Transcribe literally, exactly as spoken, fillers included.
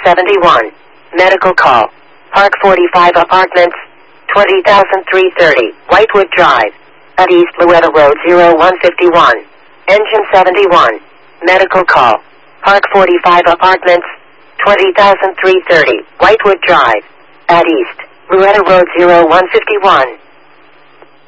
seventy-one. Medical call. Park forty-five Apartments, twenty thousand three thirty, Whitewood Drive. At East Louetta Road zero one fifty-one. Engine seventy-one. Medical call. Park forty-five Apartments, twenty thousand three thirty, Whitewood Drive. At East Louetta Road zero one fifty-one.